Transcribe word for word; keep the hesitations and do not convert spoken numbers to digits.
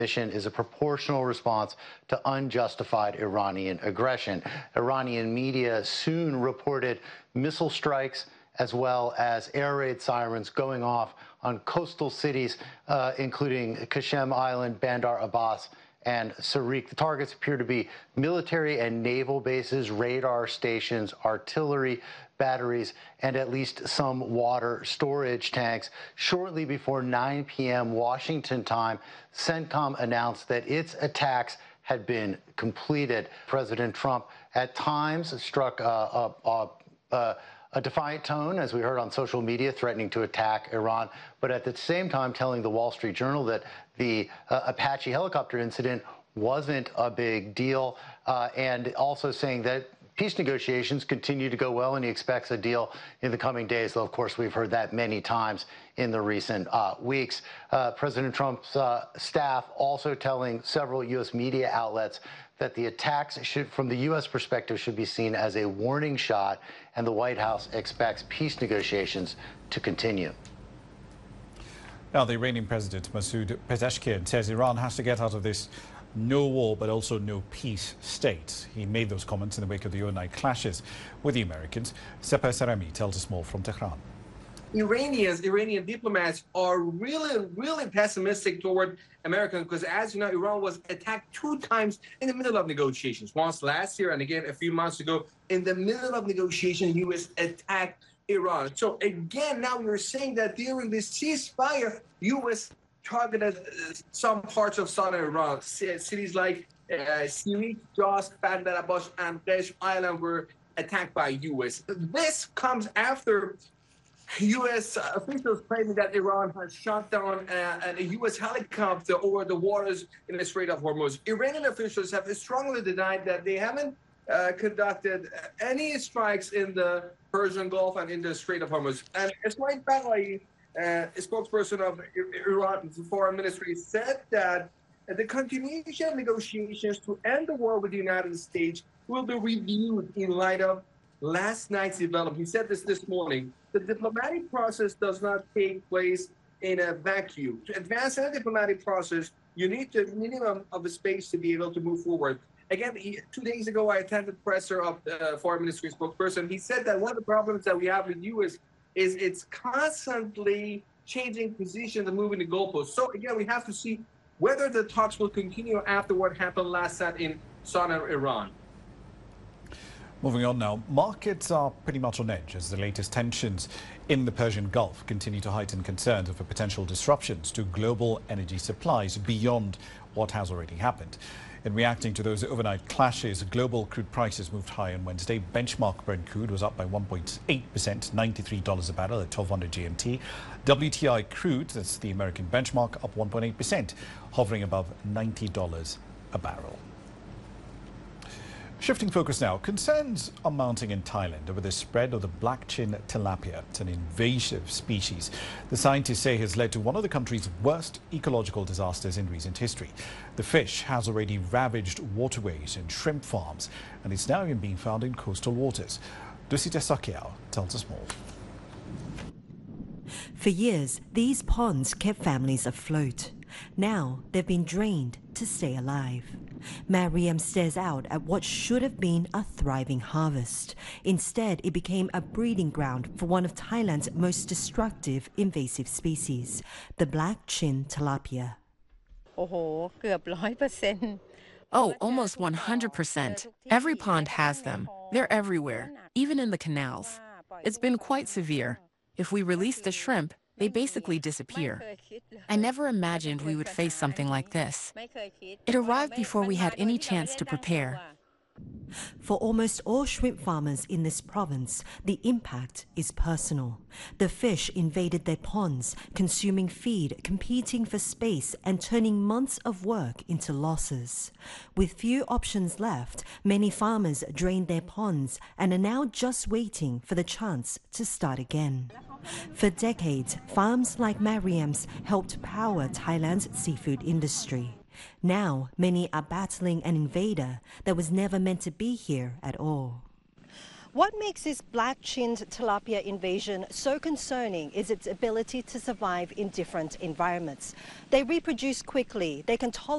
mission is a proportional response to unjustified Iranian aggression. Iranian media soon reported missile strikes as well as air raid sirens going off on coastal cities, uh, including Qashem Island, Bandar Abbas, and Sarik. The targets appear to be military and naval bases, radar stations, artillery batteries, and at least some water storage tanks. Shortly before nine p m Washington time, CENTCOM announced that its attacks had been completed. President Trump at times struck a, a, a, a a defiant tone, as we heard on social media, threatening to attack Iran, but at the same time telling the Wall Street Journal that the uh, Apache helicopter incident wasn't a big deal, uh, and also saying that peace negotiations continue to go well and he expects a deal in the coming days, though, of course, we've heard that many times in the recent uh, weeks. Uh, President Trump's uh, staff also telling several U S media outlets that the attacks should, from the U S perspective, should be seen as a warning shot, and the White House expects peace negotiations to continue. Now, the Iranian President Masoud Pezeshkian says Iran has to get out of this no war but also no peace state. He made those comments in the wake of the overnight clashes with the Americans. Sepah Saremi tells us more from Tehran. Iranians, Iranian diplomats are really, really pessimistic toward America because, as you know, Iran was attacked two times in the middle of negotiations. Once last year and again a few months ago. In the middle of negotiations, U S attacked Iran. So again, now we're saying that during this ceasefire, U S targeted uh, some parts of southern Iran. C cities like uh, Sirik, Josk, Bandar Abbas, and Qeshm Island were attacked by U S. This comes after U S officials claiming that Iran has shot down a, a U S helicopter over the waters in the Strait of Hormuz. Iranian officials have strongly denied that they haven't uh, conducted any strikes in the Persian Gulf and in the Strait of Hormuz. And Ismail Baghaei, uh, a spokesperson of Iran's foreign ministry, said that the continuation of negotiations to end the war with the United States will be reviewed in light of last night's development. He said this this morning. The diplomatic process does not take place in a vacuum. To advance any diplomatic process, you need the minimum of a space to be able to move forward. Again, he, two days ago, I attended the presser of the foreign ministry spokesperson. He said that one of the problems that we have with U S is it's constantly changing positions and moving the goalposts. So again, we have to see whether the talks will continue after what happened last night in southern Iran. Moving on now, markets are pretty much on edge as the latest tensions in the Persian Gulf continue to heighten concerns over potential disruptions to global energy supplies beyond what has already happened. In reacting to those overnight clashes, global crude prices moved high on Wednesday. Benchmark Brent crude was up by one point eight percent, ninety-three dollars a barrel at twelve hundred G M T. W T I crude, that's the American benchmark, up one point eight percent, hovering above ninety dollars a barrel. Shifting focus now, concerns are mounting in Thailand over the spread of the black-chin tilapia. It's an invasive species the scientists say has led to one of the country's worst ecological disasters in recent history. The fish has already ravaged waterways and shrimp farms, and it's now even being found in coastal waters. Dusita Sakyao tells us more. For years, these ponds kept families afloat. Now they've been drained to stay alive. Mariam stares out at what should have been a thriving harvest. Instead, it became a breeding ground for one of Thailand's most destructive invasive species, the black-chin tilapia. Oh, almost one hundred percent. Every pond has them. They're everywhere, even in the canals. It's been quite severe. If we release the shrimp, they basically disappear. I never imagined we would face something like this. It arrived before we had any chance to prepare. For almost all shrimp farmers in this province, the impact is personal. The fish invaded their ponds, consuming feed, competing for space, and turning months of work into losses. With few options left, many farmers drained their ponds and are now just waiting for the chance to start again. For decades, farms like Mariam's helped power Thailand's seafood industry. Now, many are battling an invader that was never meant to be here at all. What makes this black-chinned tilapia invasion so concerning is its ability to survive in different environments. They reproduce quickly, they can tolerate